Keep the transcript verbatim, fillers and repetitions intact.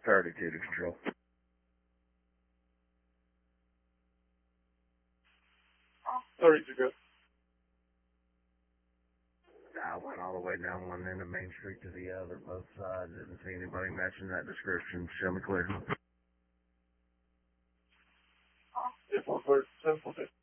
thirty-two to control. thirty-two, good. I went all the way down one end of Main Street to the other, both sides. Didn't see anybody matching that description. Show me clear. If one thirty, ten, okay.